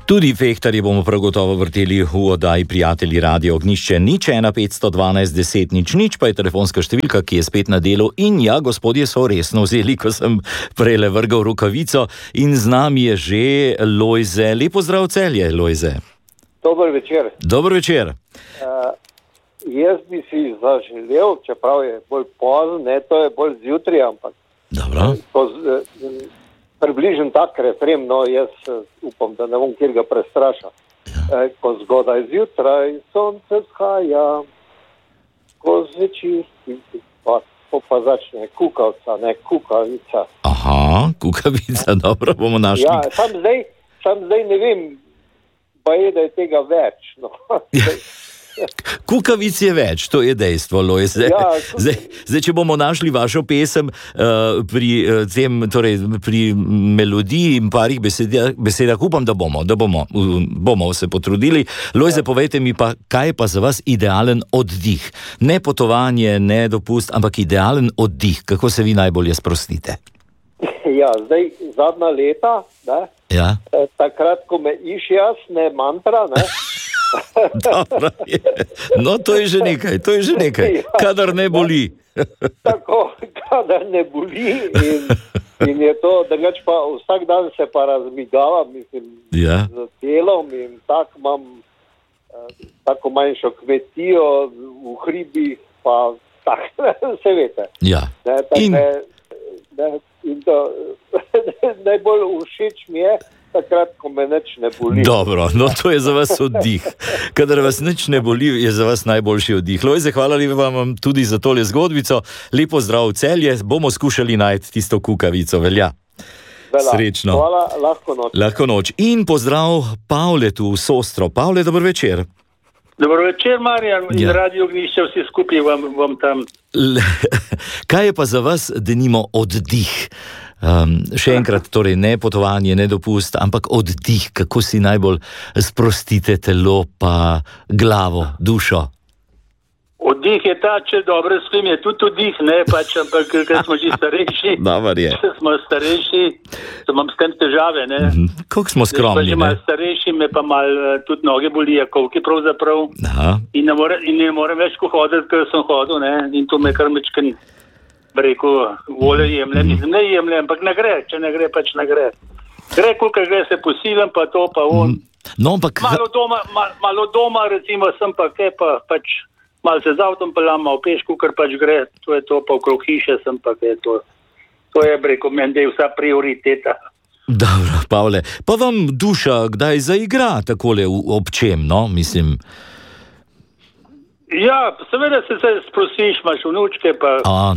Tudi Fehtarji bomo prav gotovo vrteli v oddaji Prijatelji Radio Ognjišče. 01512 10 00, pa je telefonska številka, ki je spet na delu. In ja, gospodje so resno vzeli, ko sem prejle vrgal rukavico. In z nami je že Lojze. Lepo zdrav Celje, Lojze. Dober večer. Dober večer. Jaz bi si zaželel, čeprav je bolj pozno, ne, to je bolj zjutraj, ampak Dobro. Približen tak refren, no, jaz upam, da ne bom kjer ga prestrašal. Ko zgodaj zjutraj sonce vzhaja, ko zvečer pa začne kukavca, ne kukavica. Aha, kukavica, dobro, bomo našli. Ja, sam zdaj ne vem, pa je, da je tega več. No. Kukavic je več, to je dejstvo, Lojze. Ja, zdaj, če bomo našli vašo pesem pri melodiji in parih besedah, upam, da bomo se potrudili. Lojze, povejte mi pa, kaj je pa za vas idealen oddih? Ne potovanje, ne dopust, ampak idealen oddih. Kako se vi najbolje sprostite? Ja, zdaj zadnja leta, ne? Ja. Takrat, ko me išjas, ne mantra, ne? Dobro je. No, to je že nekaj. Ja. Kadar ne boli. Tako, kadar ne boli in je to, drugače pa vsak dan se pa razmigavam, mislim, Ja. z delom in tak imam tako manjšo kmetijo v hribih, pa tak, se veste. Ja. In to najbolj všeč mi je takrat, ko me nič ne boli. Dobro, no to je za vas oddih. Kadar vas nič ne boli, je za vas najboljši oddih. Lojze, hvala lepa vam tudi za tole zgodbico. Lepo zdrav Celje, bomo skušali najti tisto kukavico, velja. Srečno. Hvala, lahko noč. Lahko noč. In pozdrav Pavletu v Sostro. Pavle, dober večer. Dobro večer, Marjan, in Radio Ognjišče, vsi skupaj vam tam. Kaj je pa za vas, denimo, oddih? Še enkrat, torej ne potovanje, ne dopust, ampak oddih, kako si najbolj sprostite telo, pa glavo, dušo. Oddih je ta, če dobro spim, je tudi oddih, ne, pač, ampak ker smo že starejši, imam s tem težave, ne. Koliko smo skromni, ne? Starejši, me pa malo tudi noge bolijo, kolki pravzaprav. Aha. In ne morem več hoditi, ker sem hodil, ne, in to me kar mečkan, rekel, voljo jemlje, mislim, ne jemlje, ampak ne gre, če ne gre, pač ne gre. Gre, koliko gre, se posilim, pa to, pa on. No, ampak... Malo doma, recimo, sem pa kaj, pa pač, malo se z avtom pelam, malo peško, kar pač gre, to je to, pa okrog hiše sem pa kaj, to je, rekel, meni, da je vsa prioriteta. Dobro, Pavle, pa vam duša kdaj zaigra takole ob čem, no, mislim... Ja, seveda se sprostiš, imaš vnučke, pa...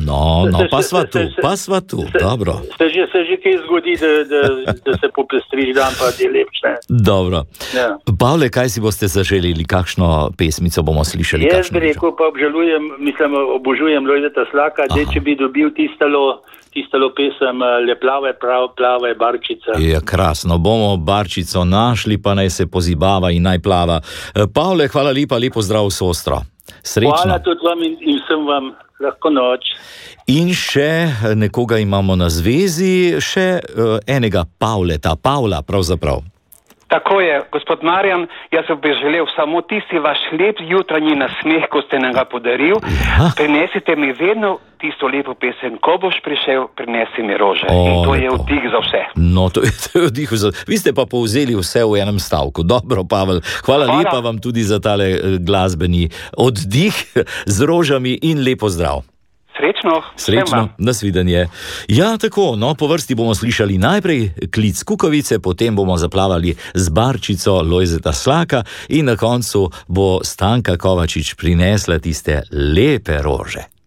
pa sva tu, dobro. Se že kaj zgodi, da se popestriš dan, pa je lepše. Dobro. Ja. Pavle, kaj si boste zaželeli, kakšno pesmico bomo slišali? Jaz bi rekel, pa obožujem Lojzeta Slaka, da če bi dobil tistalo pesem Le plava je barčica. Je krasno, bomo barčico našli, pa naj se pozibava in naj plava. Pavle, hvala lepa, lepo zdrav v Sostro. Srečno. Hvala tudi vam in vsem vam, lahko noč. In še nekoga imamo na zvezi, še enega Pavla pravzaprav. Tako je, gospod Marjan, jaz bi želel samo tisti vaš lep jutranji nasmeh, ko ste nam ga podaril. Prinesite mi vedno tisto lepo pesem, ko boš prišel, prinesi mi rože. In to je oddih za vse. No, to je oddih za vse. Vi ste pa povzeli vse v enem stavku. Dobro, Pavel, hvala lepa vam tudi za tale glasbeni oddih z rožami in lepo zdrav. Srečno, nasvidenje. Ja, tako, no, po vrsti bomo slišali najprej klic kukavice, potem bomo zaplavali z barčico Lojzeta Slaka in na koncu bo Stanka Kovačič prinesla tiste lepe rože.